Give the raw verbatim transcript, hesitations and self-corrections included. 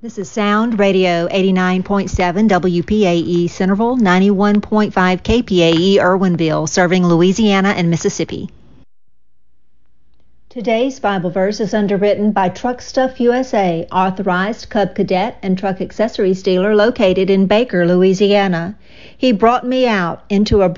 This is Sound Radio eighty-nine point seven W P A E Centerville, ninety-one point five K P A E Irwinville, serving Louisiana and Mississippi. Today's Bible verse is underwritten by Truck Stuff U S A, authorized Cub Cadet and truck accessories dealer located in Baker, Louisiana. He brought me out into a